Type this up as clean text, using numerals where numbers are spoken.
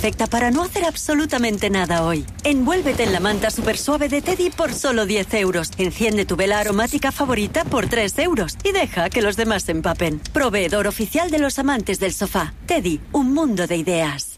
perfecta para no hacer absolutamente nada hoy. Envuélvete en la manta super suave de Teddy por solo 10 euros. Enciende tu vela aromática favorita por 3 euros. Y deja que los demás se empapen. Proveedor oficial de los amantes del sofá. Teddy, un mundo de ideas.